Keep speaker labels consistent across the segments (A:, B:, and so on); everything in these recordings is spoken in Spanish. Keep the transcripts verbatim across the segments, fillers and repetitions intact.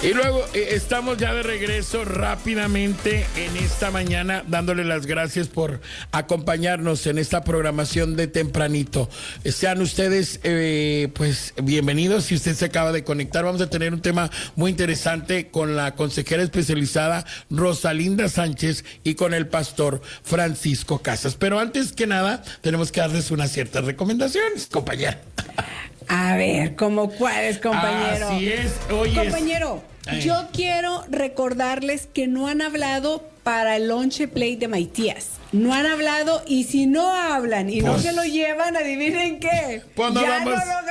A: Y luego eh, estamos ya de regreso rápidamente en esta mañana, dándole las gracias por acompañarnos en esta programación de tempranito. Sean ustedes eh, pues bienvenidos. Si usted se acaba de conectar, vamos a tener un tema muy interesante con la consejera especializada Rosalinda Sánchez y con el pastor Francisco Casas. Pero antes que nada, tenemos que darles unas ciertas recomendaciones, compañera.
B: A ver, ¿cómo cuáles, compañero?
A: Así es, oye.
B: Compañero,
A: Ay.
B: yo quiero recordarles que no han hablado para el Lonche Play de Maitías. No han hablado, y si no hablan y
A: Pues,
B: no se lo llevan, adivinen qué.
A: pues no
B: ya
A: vamos-
B: no lo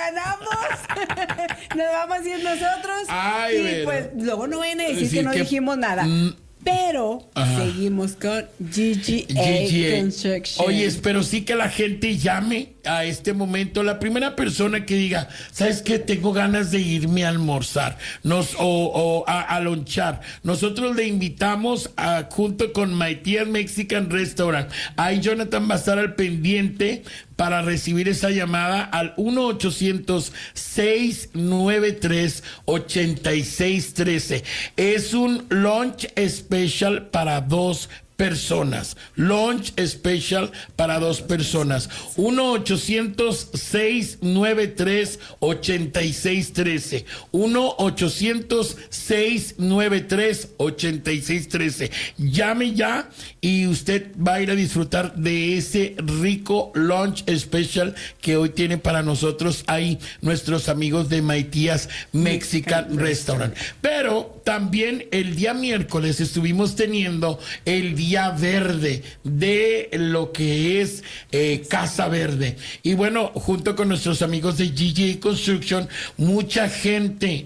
B: ganamos. Nos vamos a ir nosotros.
A: Ay,
B: y
A: pero-
B: pues luego no vayan a decir
A: Sí,
B: que no
A: que-
B: dijimos nada.
A: Mm.
B: Pero
A: Ajá.
B: seguimos con G G A
A: G G A.
B: Construction.
A: Oye, espero sí que la gente llame a este momento. La primera persona que diga, ¿sabes qué? Tengo ganas de irme a almorzar nos, o, o a, a lonchar. Nosotros le invitamos a, junto con Maitías Mexican Restaurant. Ahí Jonathan va a estar al pendiente para recibir esa llamada al uno ochocientos, seis nueve tres, ocho seis uno tres. Es un lunch special para dos personas. Lunch special para dos personas. uno ochocientos, seis nueve tres, ocho seis uno tres. uno ochocientos, seis nueve tres, ocho seis uno tres. Llame ya y usted va a ir a disfrutar de ese rico lunch special que hoy tiene para nosotros ahí nuestros amigos de Maitías Mexican Restaurant. Pero también el día miércoles estuvimos teniendo el día verde de lo que es eh, Casa Verde. Y bueno, junto con nuestros amigos de G G A Construction, mucha gente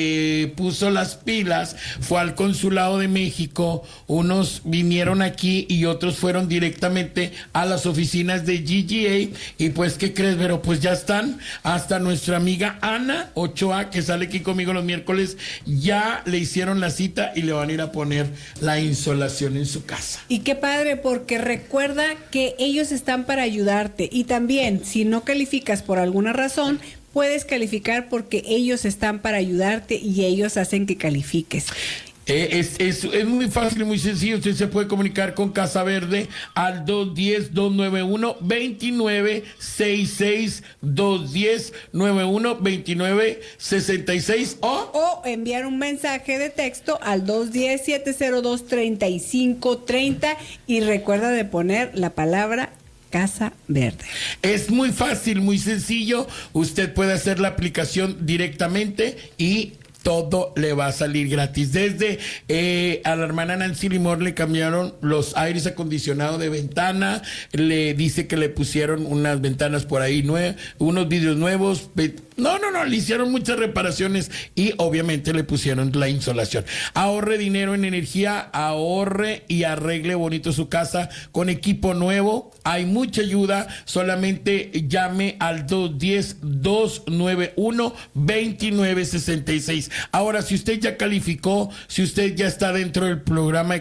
A: se puso las pilas, fue al Consulado de México, unos vinieron aquí y otros fueron directamente a las oficinas de G G A. Y pues, ¿qué crees, Vero? Pues ya están, hasta nuestra amiga Ana Ochoa, que sale aquí conmigo los miércoles, ya le hicieron la cita y le van a ir a poner la insolación en su casa.
B: Y qué padre, porque recuerda que ellos están para ayudarte. Y también, si no calificas por alguna razón, puedes calificar porque ellos están para ayudarte y ellos hacen que califiques.
A: Eh, es, es, es muy fácil y muy sencillo. Usted se puede comunicar con Casa Verde al dos uno cero, dos nueve uno, dos nueve seis seis, dos uno cero, nueve uno dos nueve seis seis o...
B: O enviar un mensaje de texto al dos uno cero, siete cero dos, tres cinco tres cero y recuerda de poner la palabra Casa Verde.
A: Es muy fácil, muy sencillo. Usted puede hacer la aplicación directamente y todo le va a salir gratis. Desde eh, a la hermana Nancy Limor le cambiaron los aires acondicionados de ventana, le dice que le pusieron unas ventanas por ahí nuevas, unos vidrios nuevos. No, no, no, le hicieron muchas reparaciones y obviamente le pusieron la insolación. Ahorre dinero en energía, ahorre y arregle bonito su casa con equipo nuevo. Hay mucha ayuda, solamente llame al dos uno cero, dos nueve uno, dos nueve seis seis. Ahora, si usted ya calificó, si usted ya está dentro del programa